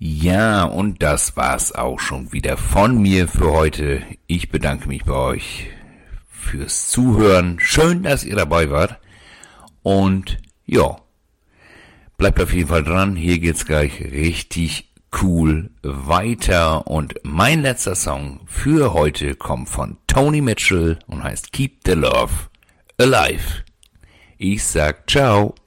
Ja, und das war's auch schon wieder von mir für heute. Ich bedanke mich bei euch fürs Zuhören. Schön, dass ihr dabei wart. Und ja, bleibt auf jeden Fall dran. Hier geht's gleich richtig cool weiter. Und mein letzter Song für heute kommt von Tony Mitchell und heißt Keep the Love Alive. Ich sag ciao.